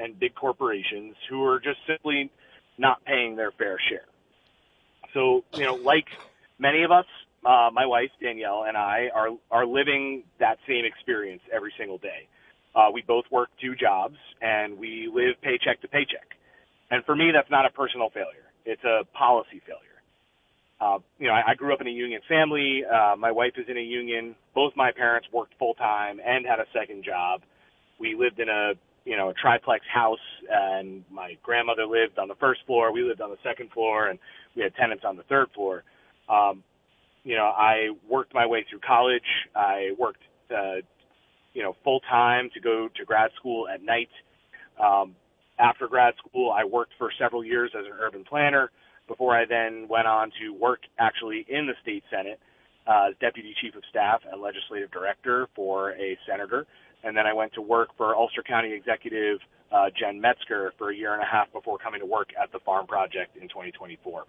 and big corporations who are just simply not paying their fair share. So, like many of us, my wife, Danielle, and I are living that same experience every single day. We both work 2 jobs, and we live paycheck to paycheck. And for me, that's not a personal failure. It's a policy failure. I grew up in a union family. My wife is in a union. Both my parents worked full-time and had a second job. We lived in a triplex house, and my grandmother lived on the first floor. We lived on the second floor, and we had tenants on the third floor. I worked my way through college. I worked, full-time to go to grad school at night. After grad school, I worked for several years as an urban planner before I then went on to work actually in the state Senate as deputy chief of staff and legislative director for a senator. And then I went to work for Ulster County Executive Jen Metzger for a year and a half before coming to work at the Farm Project in 2024.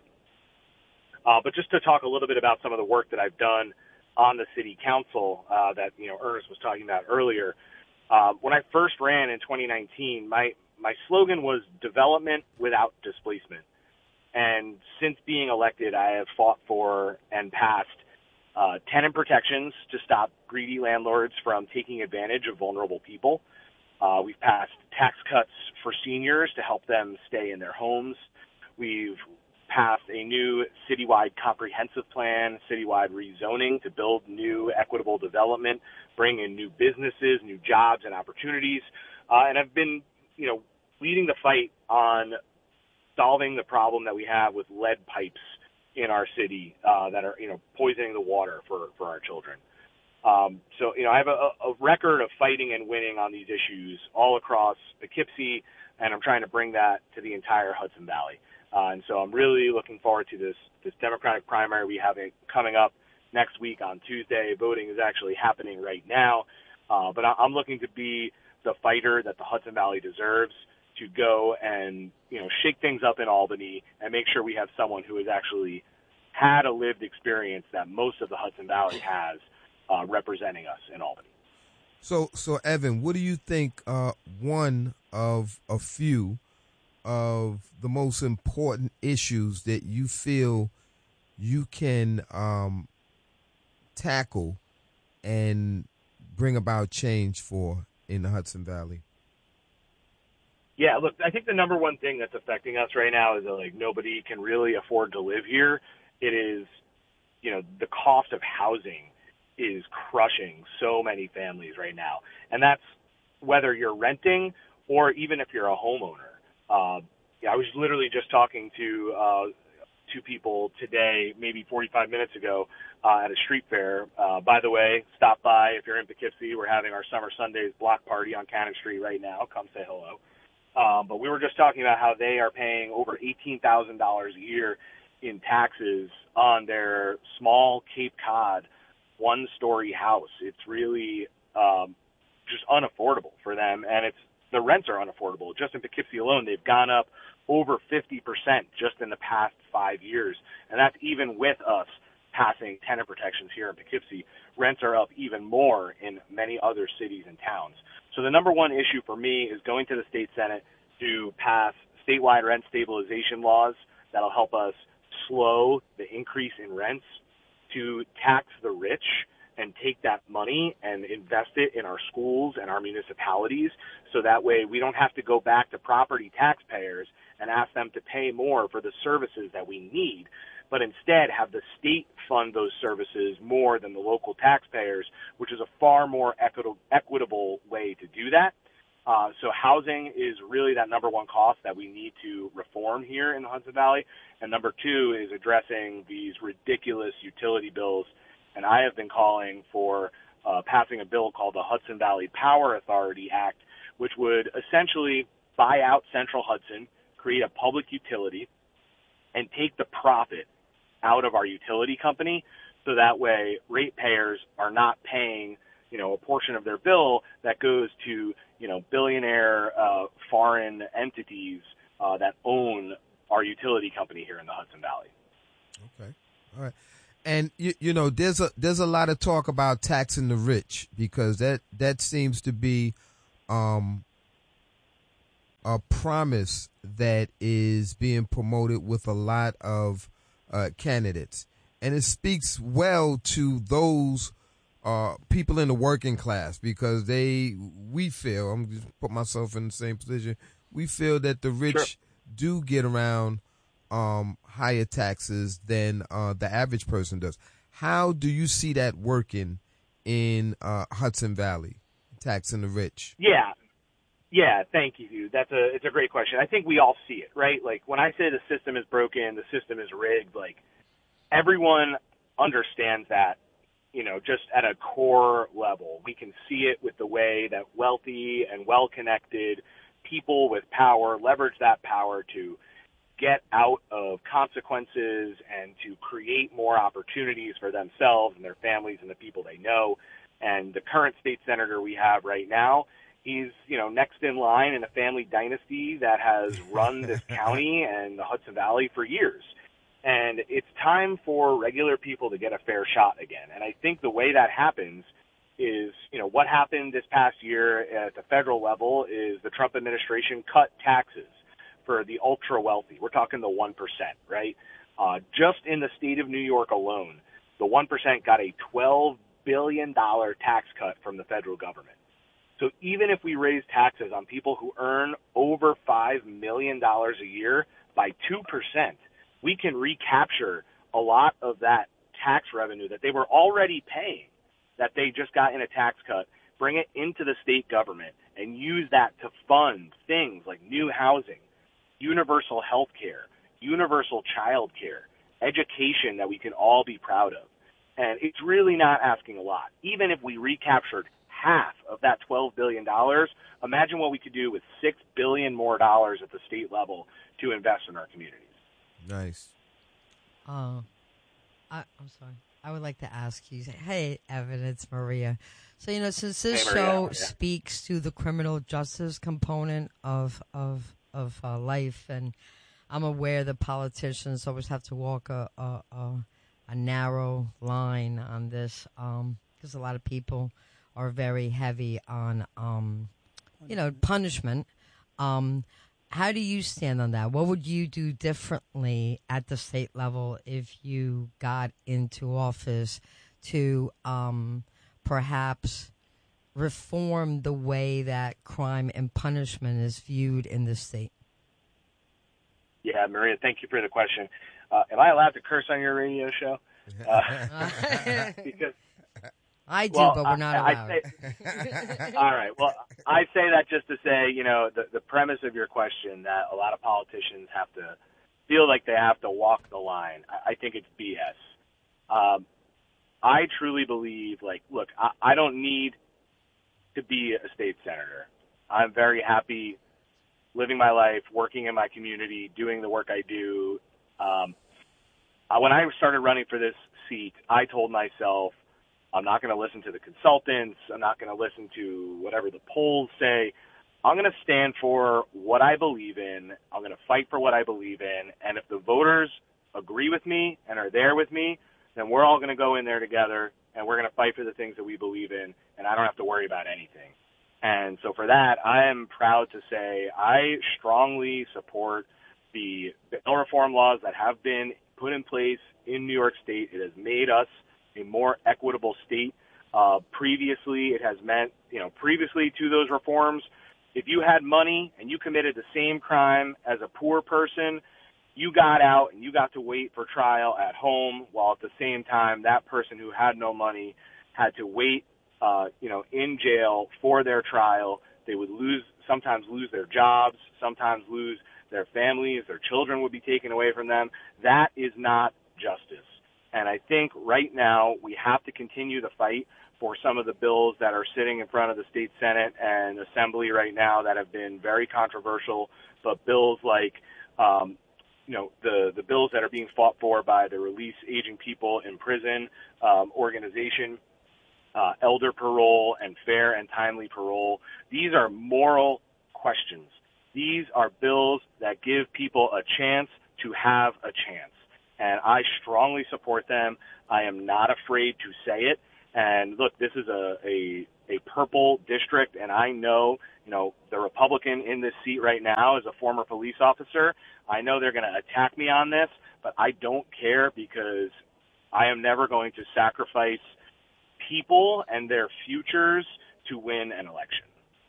But just to talk a little bit about some of the work that I've done on the city council that Ernest was talking about earlier. When I first ran in 2019, my slogan was development without displacement. And since being elected, I have fought for and passed tenant protections to stop greedy landlords from taking advantage of vulnerable people. We've passed tax cuts for seniors to help them stay in their homes. We've passed a new citywide comprehensive plan, citywide rezoning to build new equitable development, bring in new businesses, new jobs and opportunities. And I've been, leading the fight on solving the problem that we have with lead pipes in our city that are, poisoning the water for our children. So I have a record of fighting and winning on these issues all across Poughkeepsie, and I'm trying to bring that to the entire Hudson Valley. And so I'm really looking forward to this Democratic primary we have coming up next week on Tuesday. Voting is actually happening right now. But I'm looking to be the fighter that the Hudson Valley deserves to go and, shake things up in Albany and make sure we have someone who has actually had a lived experience that most of the Hudson Valley has representing us in Albany. So Evan, what do you think one of a few of the most important issues that you feel you can tackle and bring about change for in the Hudson Valley? Yeah, look, I think the number one thing that's affecting us right now is that, nobody can really afford to live here. It is, the cost of housing is crushing so many families right now. And that's whether you're renting or even if you're a homeowner. I was literally just talking to 2 people today, maybe 45 minutes ago, at a street fair. By the way, stop by if you're in Poughkeepsie. We're having our Summer Sundays block party on Cannon Street right now. Come say hello. But we were just talking about how they are paying over $18,000 a year in taxes on their small Cape Cod 1-story house. It's really just unaffordable for them, and the rents are unaffordable. Just in Poughkeepsie alone, they've gone up over 50% just in the past 5 years, and that's even with us passing tenant protections here in Poughkeepsie. Rents are up even more in many other cities and towns. So the number one issue for me is going to the state Senate to pass statewide rent stabilization laws that'll help us slow the increase in rents, to tax the rich and take that money and invest it in our schools and our municipalities, so that way we don't have to go back to property taxpayers and ask them to pay more for the services that we need, but instead have the state fund those services more than the local taxpayers, which is a far more equitable way to do that. So housing is really that number one cost that we need to reform here in the Hudson Valley. And number two is addressing these ridiculous utility bills. And I have been calling for passing a bill called the Hudson Valley Power Authority Act, which would essentially buy out Central Hudson, create a public utility, and take the profit out of our utility company, so that way ratepayers are not paying, a portion of their bill that goes to, billionaire foreign entities that own our utility company here in the Hudson Valley. Okay. All right. And there's a lot of talk about taxing the rich, because that seems to be a promise that is being promoted with a lot of candidates, and it speaks well to those people in the working class, because we feel, I'm just put myself in the same position, we feel that the rich do get around higher taxes than the average person does. How do you see that working in Hudson Valley, taxing the rich? Yeah, thank you, dude. It's a great question. I think we all see it, right? Like, when I say the system is broken, the system is rigged, like, everyone understands that, just at a core level. We can see it with the way that wealthy and well-connected people with power leverage that power to get out of consequences and to create more opportunities for themselves and their families and the people they know. And the current state senator we have right now, he's, next in line in a family dynasty that has run this county and the Hudson Valley for years. And it's time for regular people to get a fair shot again. And I think the way that happens is, what happened this past year at the federal level is the Trump administration cut taxes for the ultra wealthy. We're talking the 1%, right? Just in the state of New York alone, the 1% got a $12 billion tax cut from the federal government. So even if we raise taxes on people who earn over $5 million a year by 2%, we can recapture a lot of that tax revenue that they were already paying, that they just got in a tax cut, bring it into the state government, and use that to fund things like new housing, universal health care, universal child care, education that we can all be proud of. And it's really not asking a lot. Even if we recaptured half of that $12 billion, imagine what we could do with $6 billion more at the state level to invest in our communities. Nice. I'm sorry. I would like to ask you, hey, Evan, it's Maria. So, since this show speaks to the criminal justice component of life, and I'm aware that politicians always have to walk a narrow line on this, because a lot of people are very heavy on, punishment. How do you stand on that? What would you do differently at the state level if you got into office to perhaps reform the way that crime and punishment is viewed in the state? Yeah, Maria, thank you for the question. Am I allowed to curse on your radio show? Because I do, but we're not allowed. All right. Well, I say that just to say, the premise of your question, that a lot of politicians have to feel like they have to walk the line. I think it's BS. I truly believe, look, I don't need to be a state senator. I'm very happy living my life, working in my community, doing the work I do. When I started running for this seat, I told myself, I'm not going to listen to the consultants. I'm not going to listen to whatever the polls say. I'm going to stand for what I believe in. I'm going to fight for what I believe in. And if the voters agree with me and are there with me, then we're all going to go in there together and we're going to fight for the things that we believe in, and I don't have to worry about anything. And so for that, I am proud to say I strongly support the bail reform laws that have been put in place in New York State. It has made us a more equitable state. Previously, it has meant, previously to those reforms, if you had money and you committed the same crime as a poor person, you got out and you got to wait for trial at home, while at the same time that person who had no money had to wait, in jail for their trial. They would sometimes lose their jobs, sometimes lose their families, their children would be taken away from them. That is not justice. And I think right now we have to continue the fight for some of the bills that are sitting in front of the state Senate and Assembly right now that have been very controversial, but bills like, the bills that are being fought for by the Release Aging People in Prison organization, elder parole and fair and timely parole. These are moral questions. These are bills that give people a chance to have a chance. And I strongly support them. I am not afraid to say it. And look, this is a a purple district, and I know, the Republican in this seat right now is a former police officer. I know they're going to attack me on this, but I don't care because I am never going to sacrifice people and their futures to win an election.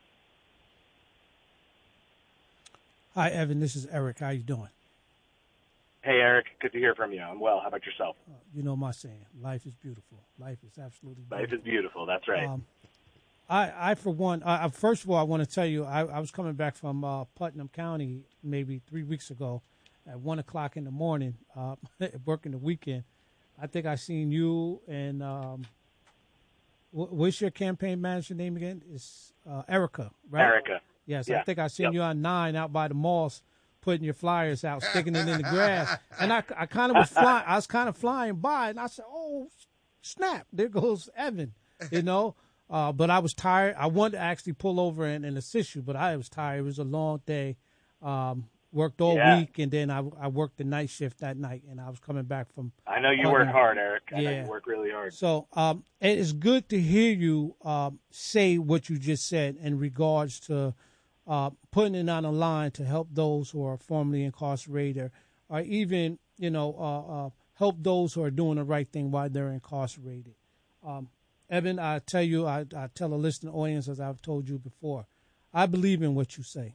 Hi, Evan. This is Eric. How you doing? Hey, Eric. Good to hear from you. I'm well. How about yourself? You know my saying, life is beautiful. Life is absolutely beautiful. Life is beautiful. That's right. I for one, first of all, I want to tell you, I was coming back from Putnam County maybe 3 weeks ago at 1 o'clock in the morning, working the weekend. I think I seen you and what's your campaign manager name again? It's Erica, right? Erica. Yes, yeah. I think I seen you on 9 out by the malls, putting your flyers out, sticking it in the grass. And I kind of was flying. I was kind of flying by, and I said, "Oh, snap! There goes Evan," But I was tired. I wanted to actually pull over and assist you, but I was tired. It was a long day. Worked all week, and then I worked the night shift that night, and I was coming back from. I know you work hard, Eric. I know you work really hard. So it is good to hear you say what you just said in regards to putting it on the line to help those who are formerly incarcerated, or even help those who are doing the right thing while they're incarcerated. Evan, I tell you, I tell the listening audience, as I've told you before, I believe in what you say.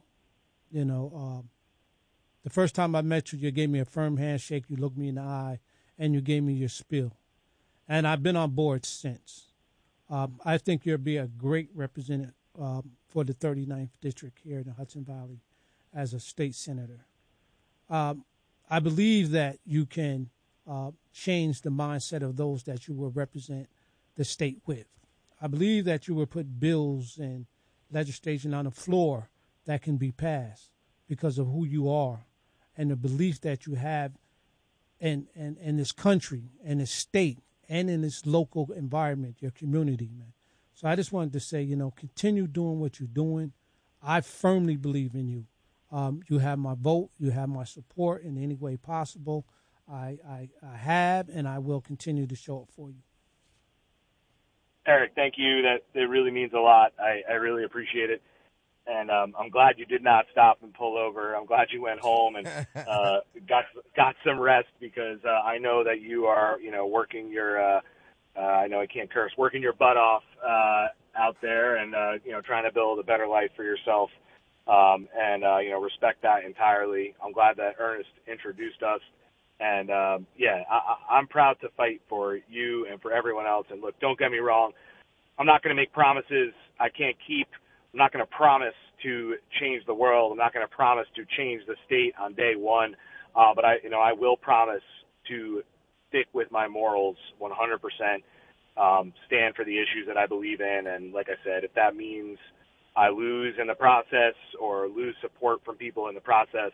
The first time I met you, you gave me a firm handshake, you looked me in the eye, and you gave me your spiel. And I've been on board since. I think you'll be a great representative for the 39th District here in the Hudson Valley as a state senator. I believe that you can change the mindset of those that you will represent the state with. I believe that you will put bills and legislation on the floor that can be passed because of who you are and the belief that you have in this country and this state and in this local environment, your community, man. So I just wanted to say, continue doing what you're doing. I firmly believe in you. You have my vote. You have my support in any way possible. I have, and I will continue to show up for you. Eric, thank you. That really means a lot. I really appreciate it. And I'm glad you did not stop and pull over. I'm glad you went home and got some rest because I know that you are, working your I know I can't curse, working your butt off out there and trying to build a better life for yourself. And respect that entirely. I'm glad that Ernest introduced us. And I'm proud to fight for you and for everyone else. And look, don't get me wrong. I'm not going to make promises I can't keep. I'm not going to promise to change the world. I'm not going to promise to change the state on day one. But I will promise to stick with my morals 100%, stand for the issues that I believe in. And like I said, if that means I lose in the process or lose support from people in the process,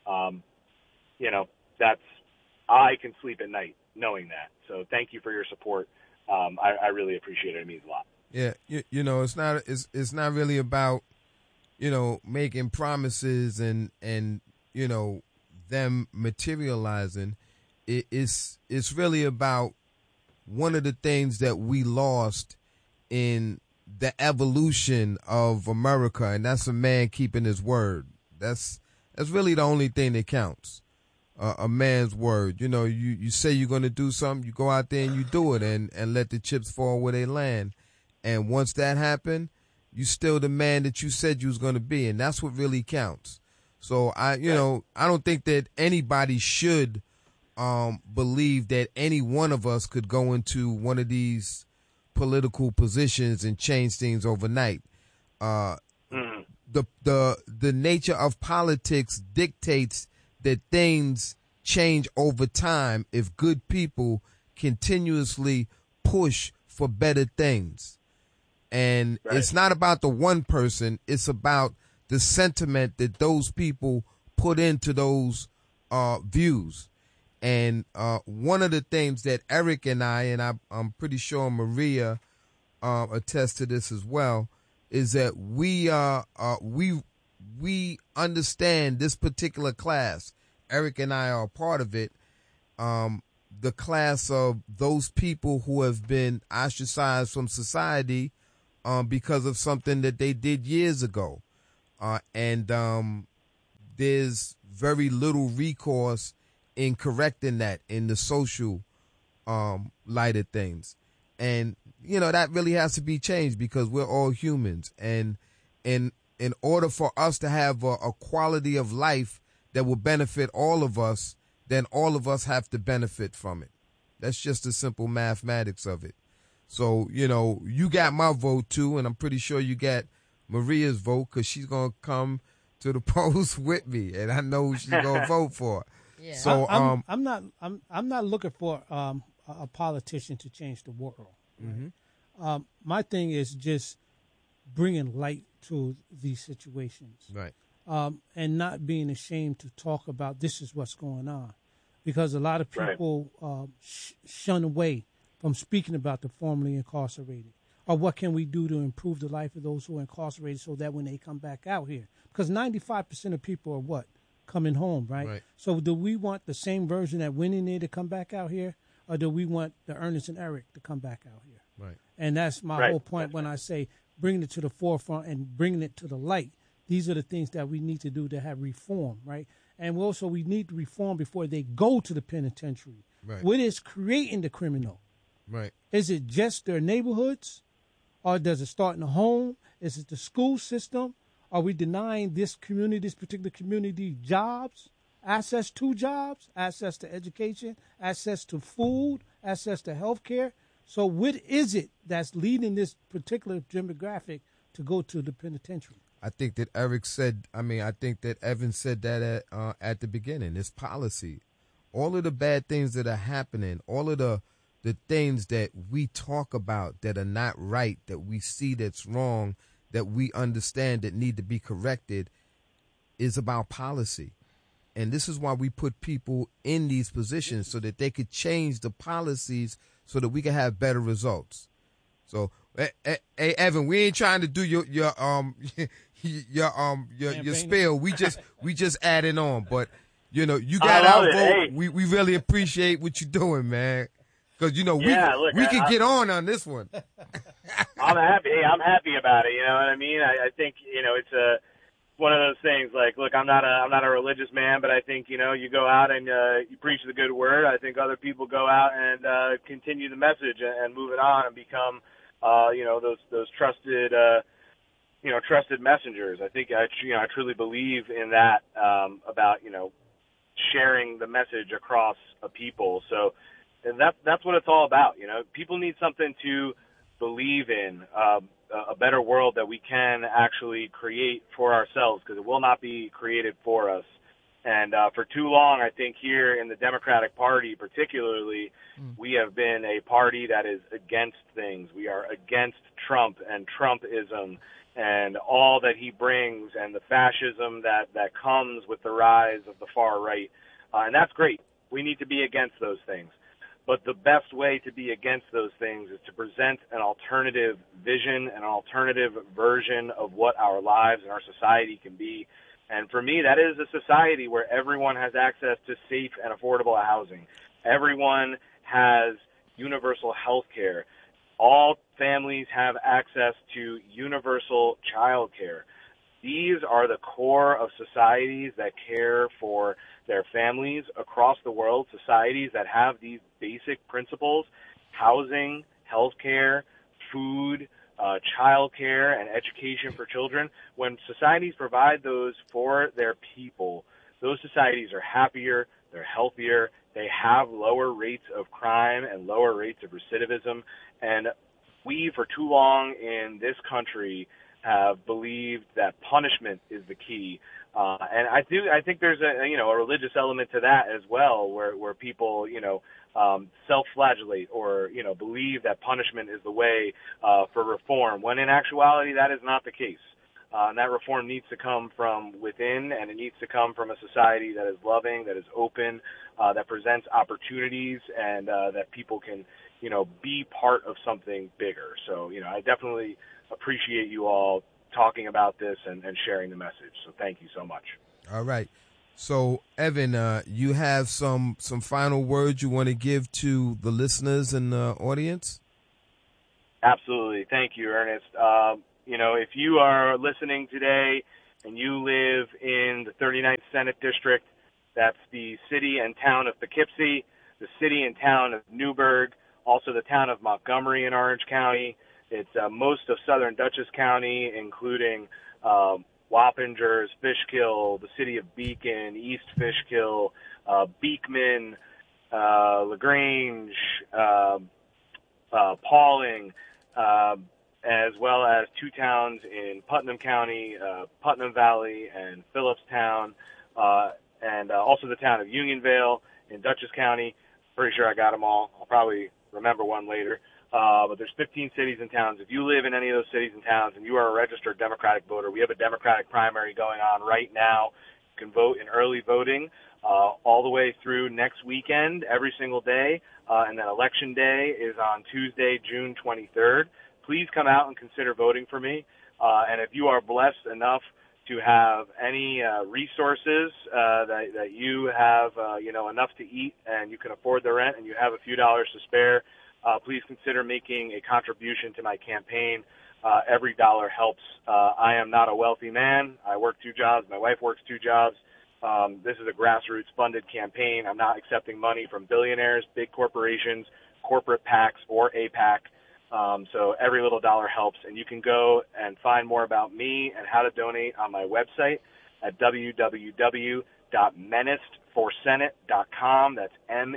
I can sleep at night knowing that. So thank you for your support. I really appreciate it. It means a lot. Yeah, it's not really about making promises and them materializing. It's really about one of the things that we lost in the evolution of America, and that's a man keeping his word. That's really the only thing that counts. A man's word. You say you're going to do something, you go out there and you do it and let the chips fall where they land. And once that happened, you still the man that you said you was going to be. And that's what really counts. So I don't think that anybody should believe that any one of us could go into one of these political positions and change things overnight. The nature of politics dictates that things change over time if good people continuously push for better things. And It's not about the one person. It's about the sentiment that those people put into those views. And one of the things that Eric and I'm pretty sure Maria attest to this as well, is that we understand this particular class. Eric and I are a part of it. The class of those people who have been ostracized from society because of something that they did years ago. And there's very little recourse in correcting that in the social light of things. And, that really has to be changed because we're all humans. And in order for us to have a quality of life that will benefit all of us, then all of us have to benefit from it. That's just the simple mathematics of it. So, you got my vote too, and I'm pretty sure you got Maria's vote because she's going to come to the polls with me, and I know who she's going to vote for. Yeah. So I'm not looking for a politician to change the world. Mm-hmm. My thing is just bringing light to these situations, right, and not being ashamed to talk about this is what's going on, because a lot of people shun away from speaking about the formerly incarcerated, or what can we do to improve the life of those who are incarcerated so that when they come back out here, because 95% of people are what? Coming home, right? So do we want the same version that went in there to come back out here, or do we want the Ernest and Eric to come back out here? Right. And that's my whole point when I say bringing it to the forefront and bringing it to the light. These are the things that we need to do to have reform, right? And we need to reform before they go to the penitentiary. Right. What is creating the criminal? Right. Is it just their neighborhoods, or does it start in the home? Is it the school system? Are we denying this particular community, jobs, access to jobs, access to education, access to food, access to health care? So what is it that's leading this particular demographic to go to the penitentiary? I think that Evan said that at the beginning. It's policy. All of the bad things that are happening, all of the things that we talk about that are not right, that we see that's wrong, that we understand that need to be corrected, is about policy. And this is why we put people in these positions so that they could change the policies so that we can have better results. So, hey Evan, we ain't trying to do your spiel. We just adding on, but you got our vote. Hey. We really appreciate what you're doing, man. Because we can get on this one. I'm happy about it. You know what I mean? I think it's one of those things. Like, look, I'm not a religious man, but I think you go out and you preach the good word. I think other people go out and continue the message and move it on and become those trusted trusted messengers. I think I truly believe in that about sharing the message across a people. So. And that's what it's all about. People need something to believe in, a better world that we can actually create for ourselves, because it will not be created for us. And for too long, I think here in the Democratic Party particularly, we have been a party that is against things. We are against Trump and Trumpism and all that he brings and the fascism that comes with the rise of the far right. And that's great. We need to be against those things. But the best way to be against those things is to present an alternative vision, an alternative version of what our lives and our society can be. And for me, that is a society where everyone has access to safe and affordable housing. Everyone has universal health care. All families have access to universal child care. These are the core of societies that care for their families across the world, societies that have these basic principles: housing, healthcare, food, childcare, and education for children. When societies provide those for their people, those societies are happier, they're healthier, they have lower rates of crime and lower rates of recidivism. And we, for too long in this country, have believed that punishment is the key. And I think there's a religious element to that as well, where people, self-flagellate or, believe that punishment is the way for reform, when in actuality that is not the case. And that reform needs to come from within, and it needs to come from a society that is loving, that is open, that presents opportunities, and that people can, be part of something bigger. So, I definitely appreciate you all talking about this and sharing the message. So thank you so much. All right. So, Evan, you have some final words you want to give to the listeners and the audience? Absolutely. Thank you, Ernest. If you are listening today and you live in the 39th Senate District, that's the city and town of Poughkeepsie, the city and town of Newburgh, also the town of Montgomery in Orange County. It's most of southern Dutchess County, including Wappingers, Fishkill, the city of Beacon, East Fishkill, Beekman, LaGrange, Pauling, as well as two towns in Putnam County, Putnam Valley and Phillipstown, and also the town of Unionvale in Dutchess County. Pretty sure I got them all. I'll probably remember one later. But there's 15 cities and towns. If you live in any of those cities and towns and you are a registered Democratic voter, we have a Democratic primary going on right now. You can vote in early voting all the way through next weekend, every single day. And then Election Day is on Tuesday, June 23rd. Please come out and consider voting for me. And if you are blessed enough to have any resources that you have, enough to eat and you can afford the rent and you have a few dollars to spare, please consider making a contribution to my campaign. Every dollar helps. I am not a wealthy man. I work two jobs. My wife works two jobs. This is a grassroots funded campaign. I'm not accepting money from billionaires, big corporations, corporate PACs, or APAC. So every little dollar helps. And you can go and find more about me and how to donate on my website at www.menistforsenate.com. That's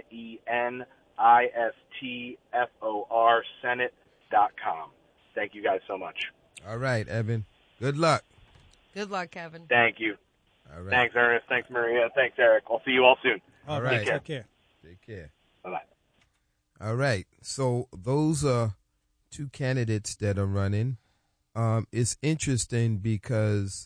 MENISTFOR Senate.com. Thank you guys so much. All right, Evan. Good luck. Good luck, Kevin. Thank you. All right. Thanks, Ernest. Thanks, Maria. Thanks, Eric. I'll see you all soon. All right. Take care. Take care. Bye-bye. All right. So those are two candidates that are running. It's interesting because,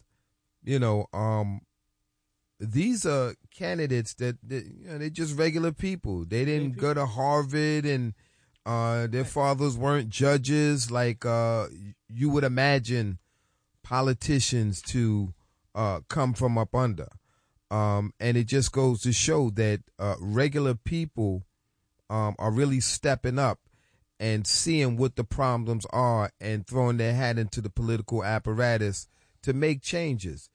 these are candidates that they're just regular people. They didn't go to Harvard and their fathers weren't judges like you would imagine politicians to come from up under. And it just goes to show that regular people are really stepping up and seeing what the problems are and throwing their hat into the political apparatus to make changes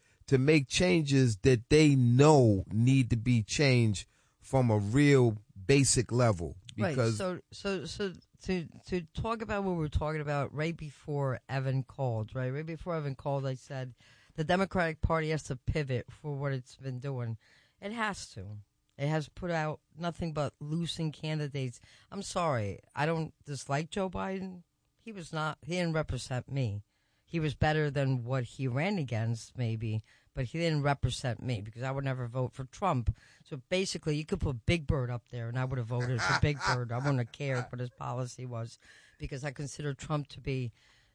that they know need to be changed from a real basic level. Because right. So to talk about what we were talking about right before Evan called, right before Evan called, I said the Democratic Party has to pivot for what it's been doing. It has to. It has put out nothing but losing candidates. I'm sorry. I don't dislike Joe Biden. He didn't represent me. He was better than what he ran against, maybe, but he didn't represent me because I would never vote for Trump. So basically, you could put Big Bird up there, and I would have voted for Big Bird. I wouldn't have cared what his policy was because I consider Trump to be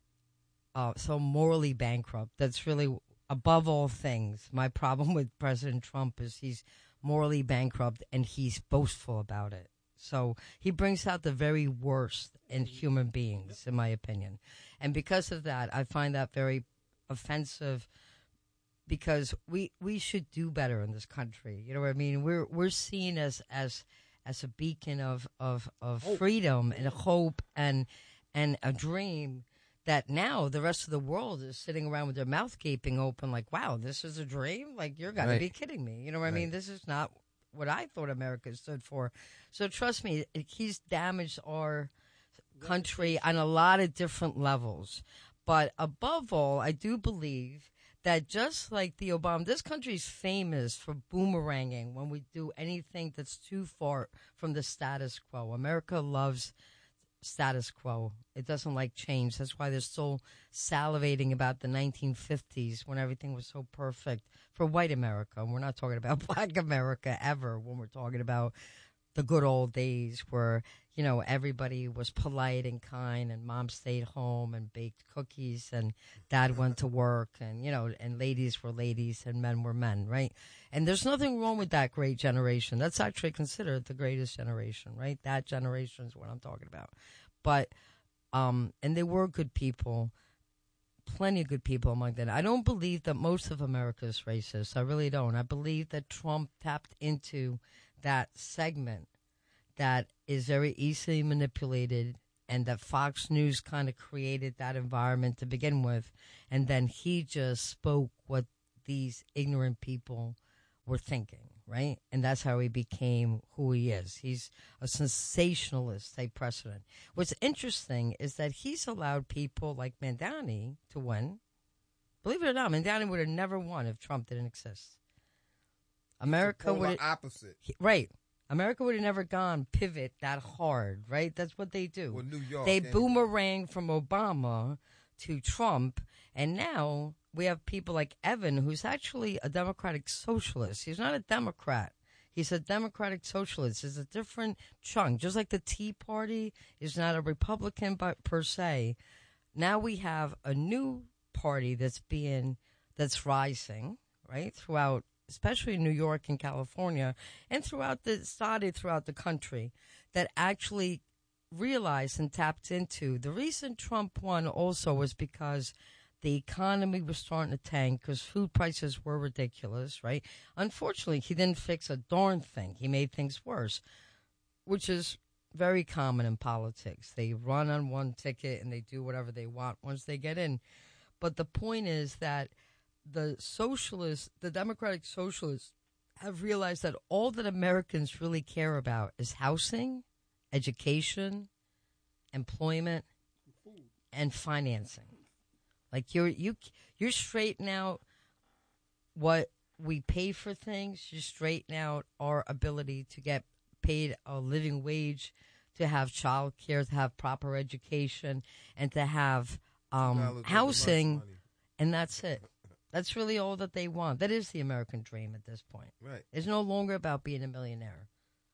so morally bankrupt. That's really above all things. My problem with President Trump is he's morally bankrupt and he's boastful about it. So he brings out the very worst in human beings, in my opinion. And because of that, I find that very offensive because we should do better in this country. You know what I mean? We're seen as a beacon of freedom and hope and a dream that now the rest of the world is sitting around with their mouth gaping open like, wow, this is a dream? Like, you're got to be kidding me. You know what I mean? This is not what I thought America stood for. So trust me, he's damaged our country on a lot of different levels. But above all, I do believe that just like the Obama, this country's famous for boomeranging when we do anything that's too far from the status quo. America loves status quo. It doesn't like change. That's why they're still salivating about the 1950s when everything was so perfect for white America. We're not talking about black America ever when we're talking about the good old days where, everybody was polite and kind and mom stayed home and baked cookies and dad went to work and, and ladies were ladies and men were men, right? And there's nothing wrong with that great generation. That's actually considered the greatest generation, right? That generation is what I'm talking about. But, and they were good people, plenty of good people among them. I don't believe that most of America is racist. I really don't. I believe that Trump tapped into that segment that is very easily manipulated and that Fox News kind of created that environment to begin with, and then he just spoke what these ignorant people were thinking, right? And that's how he became who he is. He's a sensationalist type president. What's interesting is that he's allowed people like Mandani to win. Believe it or not, Mandani would have never won if Trump didn't exist. America would opposite, right? America would have never gone pivot that hard, right? That's what they do. Well, New York, they boomerang from Obama to Trump, and now we have people like Evan, who's actually a democratic socialist. He's not a Democrat. He's a democratic socialist. It's a different chunk. Just like the Tea Party is not a Republican but per se. Now we have a new party that's rising, right, throughout, especially in New York and California, and started throughout the country, that actually realized and tapped into. The reason Trump won also was because the economy was starting to tank because food prices were ridiculous, right? Unfortunately, he didn't fix a darn thing. He made things worse, which is very common in politics. They run on one ticket and they do whatever they want once they get in. But the point is that the democratic socialists have realized that all that Americans really care about is housing, education, employment, and financing. Like you're straightening out what we pay for things. You straighten out our ability to get paid a living wage, to have child care, to have proper education, and to have housing, and that's it. That's really all that they want. That is the American dream at this point. Right. It's no longer about being a millionaire.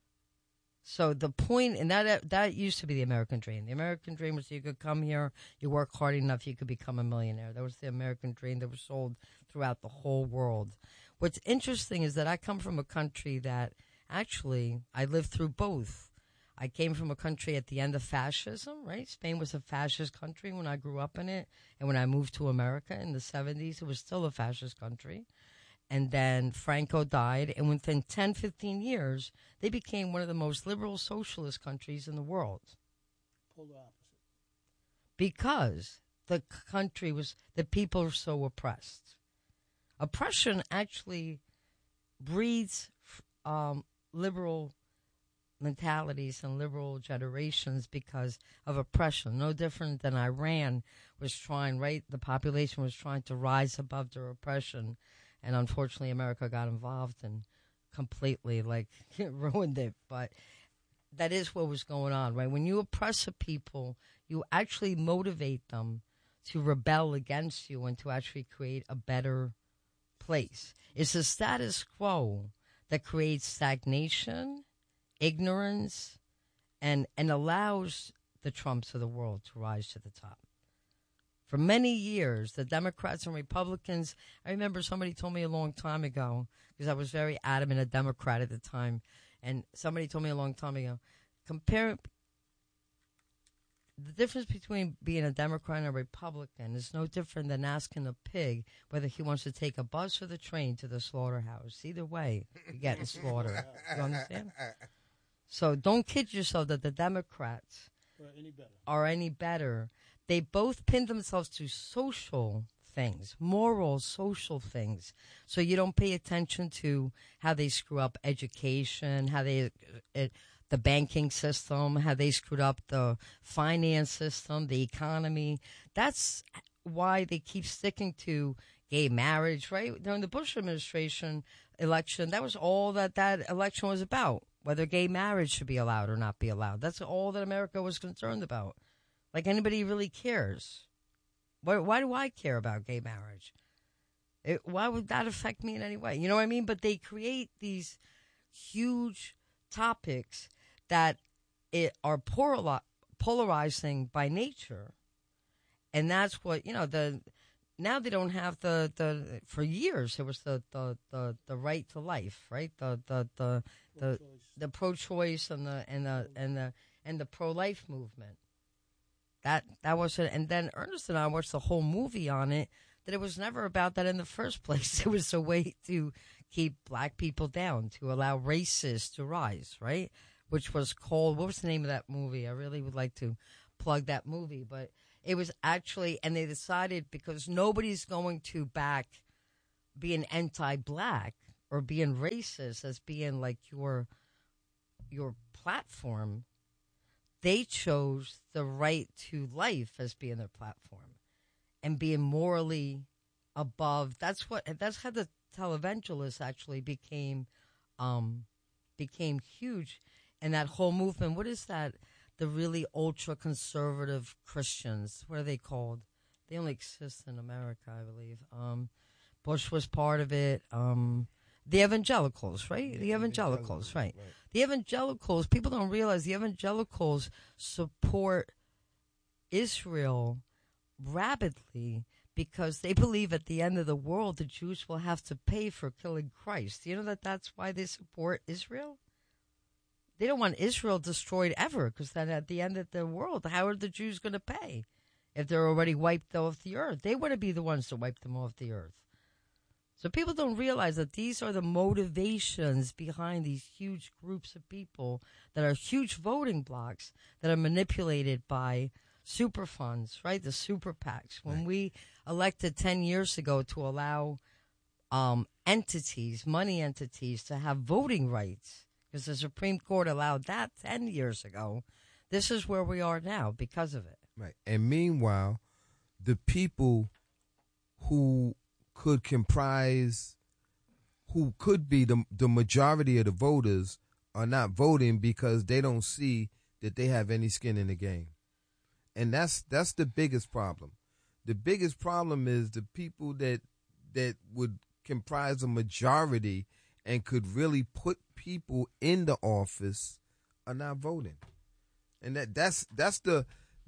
So the point, and that used to be the American dream. The American dream was you could come here, you work hard enough, you could become a millionaire. That was the American dream that was sold throughout the whole world. What's interesting is that I come from a country that actually I lived through both. I came from a country at the end of fascism, right? Spain was a fascist country when I grew up in it. And when I moved to America in the 70s, it was still a fascist country. And then Franco died. And within 10, 15 years, they became one of the most liberal socialist countries in the world. Polar opposite. Because the people were so oppressed. Oppression actually breeds liberal mentalities and liberal generations because of oppression. No different than Iran was trying, right? The population was trying to rise above their oppression. And unfortunately, America got involved and completely, ruined it. But that is what was going on, right? When you oppress a people, you actually motivate them to rebel against you and to actually create a better place. It's the status quo that creates stagnation, ignorance, and allows the Trumps of the world to rise to the top. For many years, the Democrats and Republicans, I remember somebody told me a long time ago, because I was very adamant a Democrat at the time, and somebody told me a long time ago, compare the difference between being a Democrat and a Republican is no different than asking a pig whether he wants to take a bus or the train to the slaughterhouse. Either way, you're getting slaughtered. You understand? So don't kid yourself that the Democrats are any better. They both pin themselves to social things, moral, social things. So you don't pay attention to how they screw up education, how the banking system, how they screwed up the finance system, the economy. That's why they keep sticking to gay marriage, right? During the Bush administration election, that was all that election was about. Whether gay marriage should be allowed or not be allowed. That's all that America was concerned about. Like anybody really cares. Why do I care about gay marriage? Why would that affect me in any way? You know what I mean? But they create these huge topics that are polarizing by nature. And that's what, now they don't have for years it was the right to life, right? The pro-choice and the pro-life movement. That was it. And then Ernest and I watched the whole movie on it, that it was never about that in the first place. It was a way to keep black people down, to allow racists to rise, right? Which was called, what was the name of that movie? I really would like to plug that movie, but it was actually, and they decided because nobody's going to back being anti-black or being racist as being like your platform, they chose the right to life as being their platform and being morally above. That's how the televangelists actually became huge, and that whole movement. What is that? The really ultra conservative Christians. What are they called? They only exist in America, I believe. Bush was part of it. The evangelicals, right? The evangelicals, right. The evangelicals, people don't realize the evangelicals support Israel rapidly because they believe at the end of the world the Jews will have to pay for killing Christ. You know that's why they support Israel? They don't want Israel destroyed ever because then at the end of the world, how are the Jews going to pay if they're already wiped off the earth? They want to be the ones to wipe them off the earth. So people don't realize that these are the motivations behind these huge groups of people that are huge voting blocks that are manipulated by super funds, right? The super PACs. When we elected 10 years ago to allow money entities to have voting rights, because the Supreme Court allowed that 10 years ago, this is where we are now because of it. Right. And meanwhile, the people who could be the majority of the voters are not voting because they don't see that they have any skin in the game. And that's the biggest problem. The biggest problem is the people that would comprise a majority and could really put people in the office are not voting. And that's the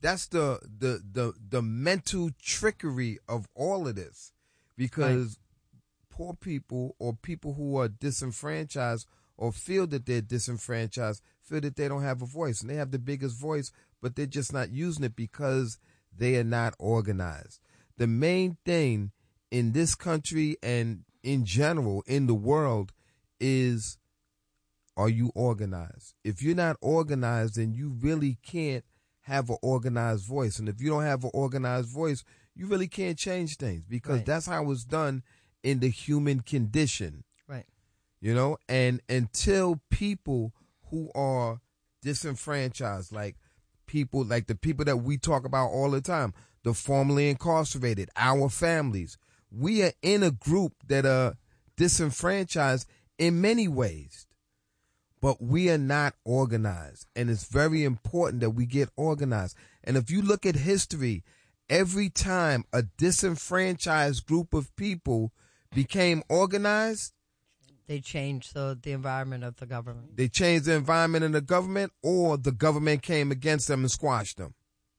mental trickery of all of this. Because poor people or people who are disenfranchised or feel that they're disenfranchised feel that they don't have a voice. And they have the biggest voice, but they're just not using it because they are not organized. The main thing in this country and in general in the world is, are you organized? If you're not organized, then you really can't have an organized voice. And if you don't have an organized voice, you really can't change things because that's how it's done in the human condition. Right. You know, and until people who are disenfranchised, like the people that we talk about all the time, the formerly incarcerated, our families, we are in a group that are disenfranchised in many ways, but we are not organized. And it's very important that we get organized. And if you look at history, every time a disenfranchised group of people became organized, they changed the environment of the government. They changed the environment in the government, or the government came against them and squashed them.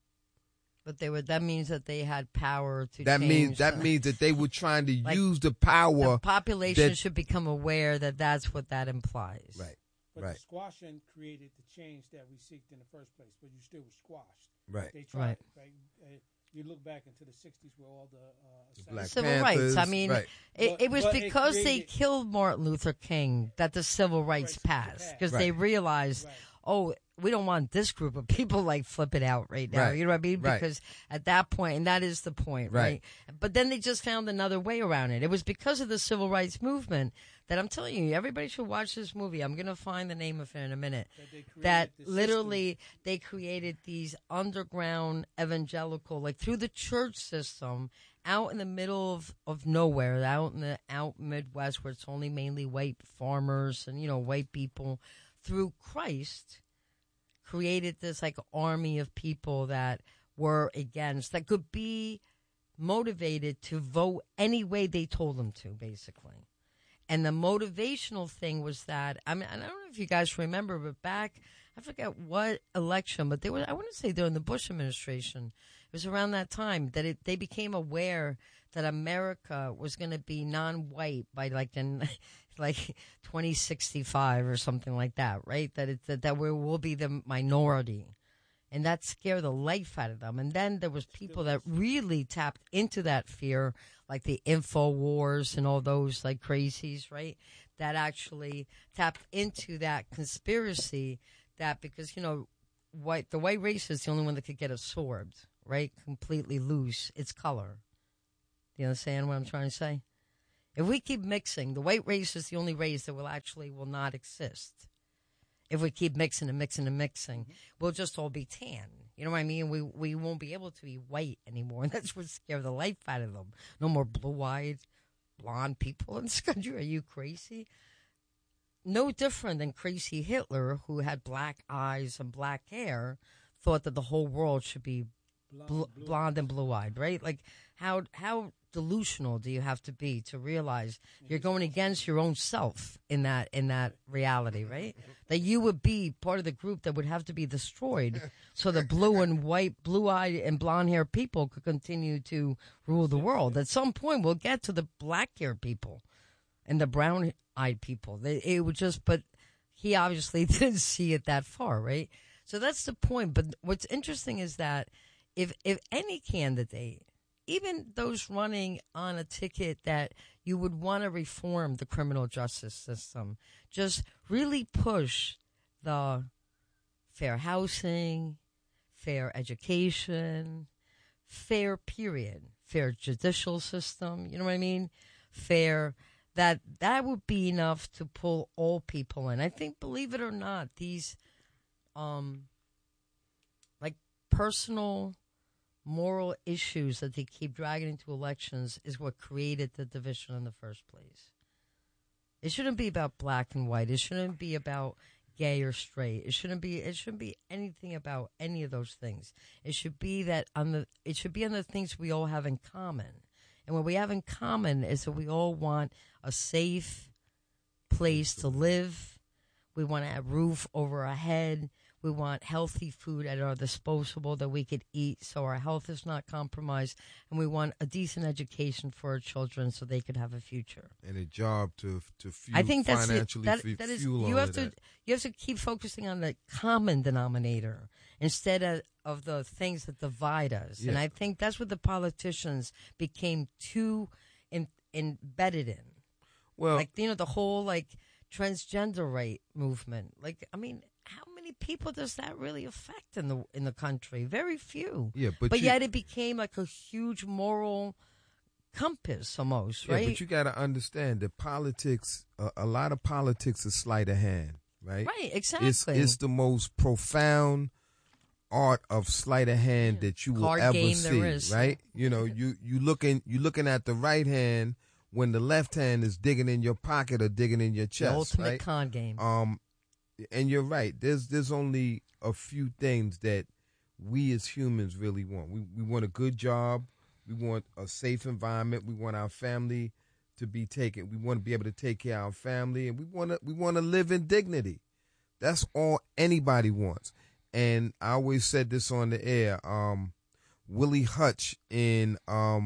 But that means that they had power to that change. That means that they were trying to use the power. The population should become aware that that's what that implies. Right. But the squashing created the change that we seeked in the first place, but you still were squashed. Right. They tried. Right. You look back into the 60s where all the Black civil Panthers, rights. I mean, it was because they killed Martin Luther King that the civil rights passed, because they realized, oh, we don't want this group of people like flipping out right now. You know what I mean? Because at that point, and that is the point, right? But then they just found another way around it. It was because of the civil rights movement that I'm telling you, everybody should watch this movie. I'm going to find the name of it in a minute. That literally they created these underground evangelical, like through the church system, out in the middle of nowhere, out Midwest, where it's only mainly white farmers and, white people, through Christ, created this like army of people that were against, that could be motivated to vote any way they told them to, basically. And the motivational thing was that, I mean, I don't know if you guys remember, but back, I forget what election, but I want to say during the Bush administration, it was around that time that they became aware that America was going to be non-white by like 2065 or something like that, right? That we will be the minority. And that scared the life out of them. And then there was people that really tapped into that fear, like the InfoWars and all those like crazies, right? That actually tapped into that conspiracy, that because, the white race is the only one that could get absorbed, right? Completely lose its color. Do you understand what I'm trying to say? If we keep mixing, the white race is the only race that will not exist. If we keep mixing and mixing and mixing, we'll just all be tan. You know what I mean? We won't be able to be white anymore. And that's what scares the life out of them. No more blue-eyed, blonde people in this country. Are you crazy? No different than crazy Hitler, who had black eyes and black hair, thought that the whole world should be blonde and blue-eyed, right? Like, how delusional do you have to be to realize you're going against your own self in that reality, right? That you would be part of the group that would have to be destroyed so the blue and white, blue-eyed and blonde-haired people could continue to rule the world. At some point, we'll get to the black-haired people and the brown-eyed people. It would just, but he obviously didn't see it that far, right? So that's the point. But what's interesting is that if any candidate, even those running on a ticket that you would want to reform the criminal justice system, just really push the fair housing, fair education, fair period, fair judicial system, you know what I mean? Fair, that would be enough to pull all people in. I think, believe it or not, these like personal moral issues that they keep dragging into elections is what created the division in the first place. It shouldn't be about black and white. It shouldn't be about gay or straight. It shouldn't be anything about any of those things. It should be on the things we all have in common. And what we have in common is that we all want a safe place to live. We want to have a roof over our head. We want healthy food at our disposal that we could eat so our health is not compromised. And we want a decent education for our children so they could have a future. And a job to fuel, I think that's financially that is, fuel you all have of to that. You have to keep focusing on the common denominator instead of the things that divide us. Yeah. And I think that's what the politicians became too embedded in. Well, Like, the whole transgender right movement. Like, I mean, how many people does that really affect in the country? Very few. yeah, But yet it became like a huge moral compass almost, right? Yeah, but you got to understand that politics, a lot of politics is sleight of hand, right? Right, exactly. It's the most profound art of sleight of hand that you will Card ever game see, there is. right? You looking at the right hand when the left hand is digging in your pocket or digging in your The chest, ultimate right? con game. And you're right. There's only a few things that we as humans really want. We want a good job. We want a safe environment. We want our family to be taken. We want to be able to take care of our family, and we want to live in dignity. That's all anybody wants. And I always said this on the air. Willie Hutch in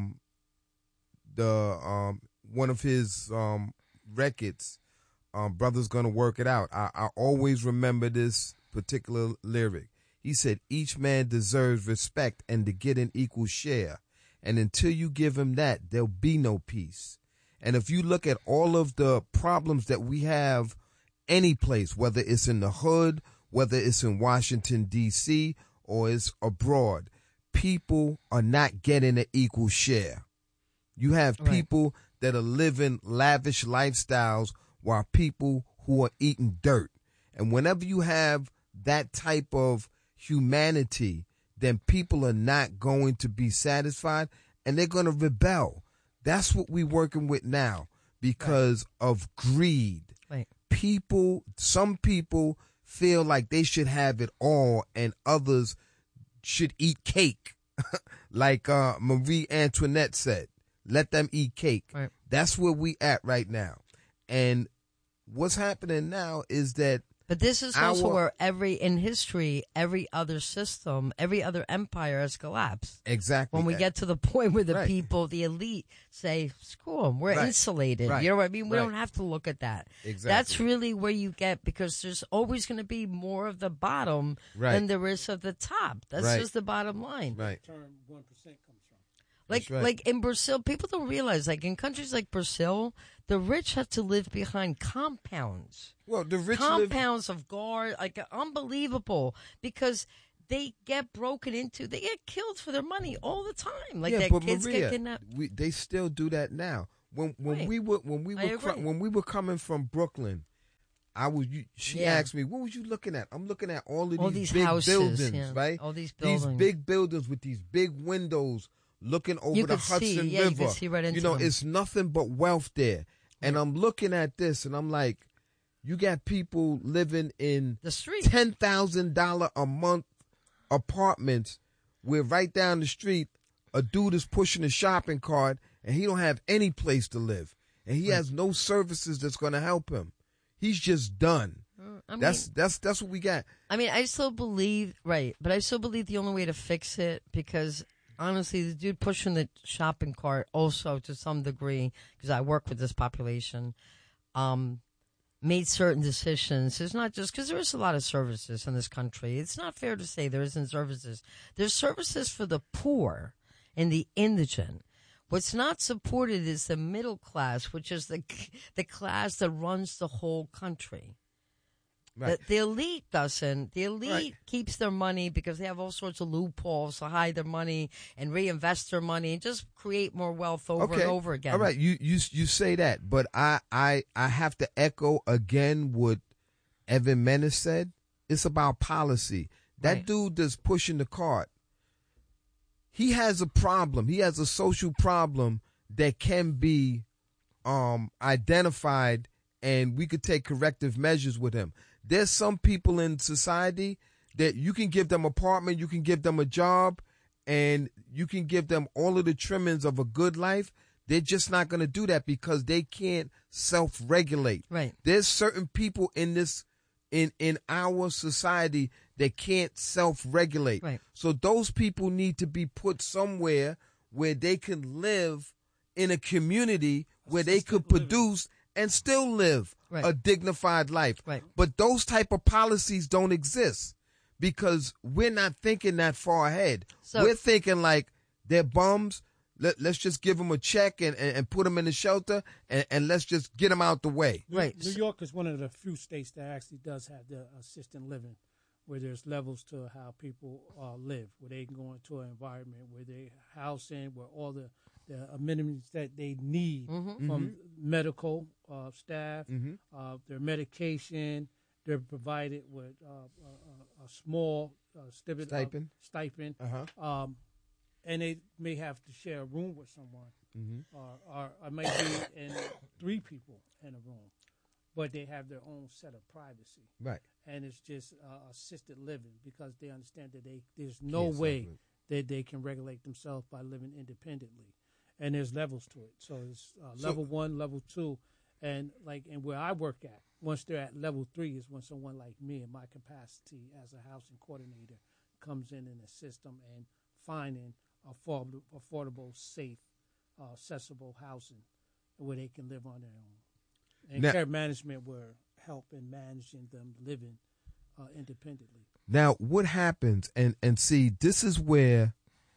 the one of his records. Brother's Gonna Work It Out. I always remember this particular lyric. He said, each man deserves respect and to get an equal share. And until you give him that, there'll be no peace. And if you look at all of the problems that we have any place, whether it's in the hood, whether it's in Washington, D.C., or it's abroad, people are not getting an equal share. You have people that are living lavish lifestyles while people who are eating dirt. And whenever you have that type of humanity, then people are not going to be satisfied and they're going to rebel. That's what we're working with now because of greed. Right. Some people feel like they should have it all and others should eat cake. Like Marie Antoinette said, let them eat cake. Right. That's where we at right now. And what's happening now is that But this is also where in history, every other system, every other empire has collapsed. Exactly. When we get to the point where the Right. people, the elite, say, screw them, we're Right. insulated. Right. You know what I mean? We Right. don't have to look at that. Exactly. That's really where you get, because there's always going to be more of the bottom Right. than there is of the top. That's Right. just the bottom line. Right. Term 1% comes from. Like in Brazil, people don't realize, like in countries like Brazil, the rich have to live behind compounds. Well, the rich compounds of guard, like unbelievable, because they get broken into, they get killed for their money all the time. Like their kids get kidnapped. They still do that now. When we were coming from Brooklyn, she asked me, what was you looking at? I'm looking at all these big houses, buildings, right? All these buildings. These big buildings with these big windows looking over the Hudson River. You could see right into them. It's nothing but wealth there. And I'm looking at this and I'm like, you got people living in the street, $10,000 a month apartments where right down the street a dude is pushing a shopping cart and he don't have any place to live. And he has no services that's going to help him. He's just done. That's what we got. I mean, I still believe, but I still believe the only way to fix it, because honestly, the dude pushing the shopping cart also, to some degree, because I work with this population, made certain decisions. It's not just because there's a lot of services in this country. It's not fair to say there isn't services. There's services for the poor and the indigent. What's not supported is the middle class, which is the class that runs the whole country. Right. The elite doesn't. The elite keeps their money because they have all sorts of loopholes to hide their money and reinvest their money and just create more wealth over and over again. All right, you say that, but I have to echo again what Evan Menace said. It's about policy. That dude that's pushing the cart, he has a problem. He has a social problem that can be identified, and we could take corrective measures with him. There's some people in society that you can give them an apartment, you can give them a job, and you can give them all of the trimmings of a good life. They're just not going to do that because they can't self-regulate. Right. There's certain people in our society that can't self-regulate. Right. So those people need to be put somewhere where they can live in a community where they could produce and still live a dignified life. Right. But those type of policies don't exist because we're not thinking that far ahead. So, we're thinking like they're bums. Let's just give them a check and put them in the shelter and let's just get them out the way. Right. New York is one of the few states that actually does have the assisted living, where there's levels to how people live, where they can go into an environment where they house in, where all the amenities that they need from medical staff, their medication, they're provided with a small stipend. And they may have to share a room with someone, or might be in 3 people in a room, but they have their own set of privacy. Right. And it's just assisted living because they understand that there's no way that they can regulate themselves by living independently. And there's levels to it. So it's level 1, level 2, and where I work at, once they're at level 3 is when someone like me in my capacity as a housing coordinator comes in and assists them in finding affordable, safe, accessible housing where they can live on their own. And care management will help in managing them living independently. Now, what happens? And see, this is where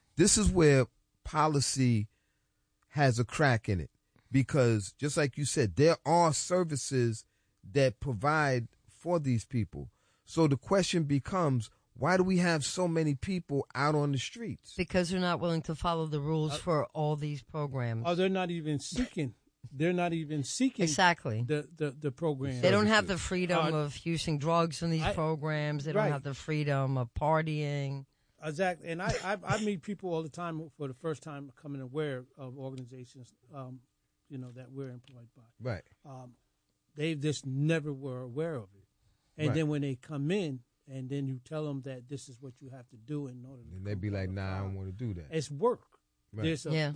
policy has a crack in it, because just like you said, there are services that provide for these people. So the question becomes, why do we have so many people out on the streets? Because they're not willing to follow the rules for all these programs. They're not even seeking. They're not even seeking exactly the program. They don't have the freedom of using drugs in these programs. They don't have the freedom of partying. Exactly, and I meet people all the time for the first time becoming aware of organizations, that we're employed by. Right. They just never were aware of it, and then when they come in, and then you tell them that this is what you have to do in order to. And they be like, "Nah, I don't want to do that." It's work. Right.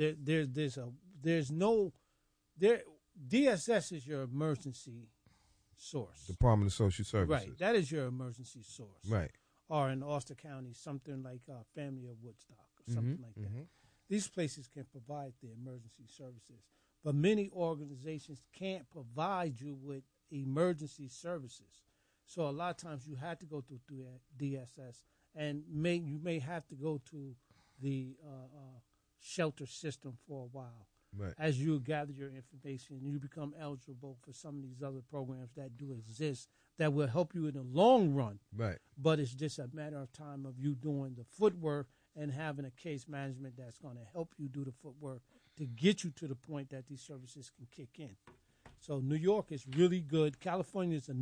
DSS is your emergency source. Department of Social Services. Right. That is your emergency source. Right. Or in Ulster County, something like Family of Woodstock or something like that. These places can provide the emergency services. But many organizations can't provide you with emergency services. So a lot of times you have to go through DSS, and you may have to go to the shelter system for a while. Right. As you gather your information, you become eligible for some of these other programs that do exist that will help you in the long run. Right. But it's just a matter of time of you doing the footwork and having a case management that's going to help you do the footwork to get you to the point that these services can kick in. So New York is really good. California is